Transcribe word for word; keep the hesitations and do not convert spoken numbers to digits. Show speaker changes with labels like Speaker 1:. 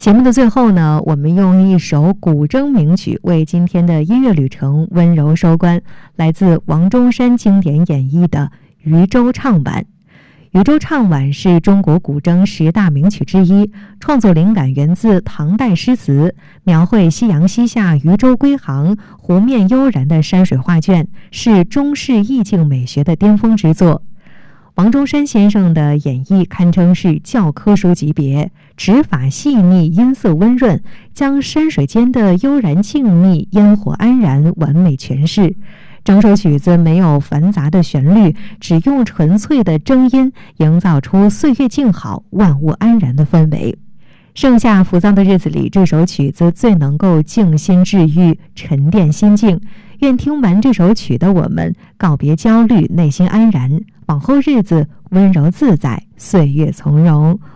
Speaker 1: 节目的最后呢，我们用一首古筝名曲为今天的音乐旅程温柔收官，来自王中山经典演绎的《渔舟唱晚》。渔舟唱晚是中国古筝十大名曲之一，创作灵感源自唐代诗词，描绘夕阳西下、渔舟归航、湖面悠然的山水画卷，是中式意境美学的巅峰之作。王中山先生的演绎堪称是教科书级别，指法细腻，音色温润，将山水间的悠然静谧、烟火安然完美诠释。整首曲子没有繁杂的旋律，只用纯粹的筝音营造出岁月静好、万物安然的氛围。盛夏浮躁的日子里，这首曲子最能够静心治愈、沉淀心境。愿听完这首曲的我们告别焦虑，内心安然，往后日子温柔自在，岁月从容。